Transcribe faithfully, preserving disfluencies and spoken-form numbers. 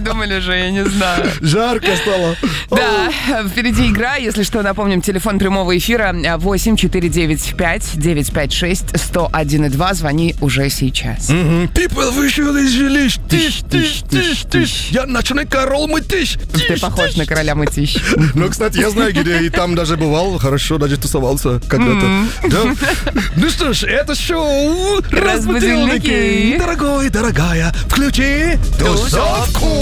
придумали же, я не знаю. Жарко стало. Да, впереди игра. Если что, напомним, телефон прямого эфира восемь четыре девять пять девять пять шесть сто один и два. Звони уже сейчас. People, вы еще жилищ. Тыщ, тыщ, тыщ, тыщ. Я ночной король мытищ. Ты похож на короля мытищ. Ну, кстати, я знаю, где и там даже бывал. Хорошо, даже тусовался когда-то. Да. Ну что ж, это шоу «Разбудильники». Дорогой, дорогая, включи тусовку.